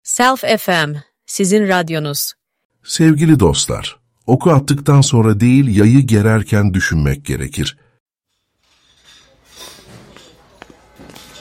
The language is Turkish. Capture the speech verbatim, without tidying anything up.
Self F M, sizin radyonuz. Sevgili dostlar, oku attıktan sonra değil, yayı gererken düşünmek gerekir.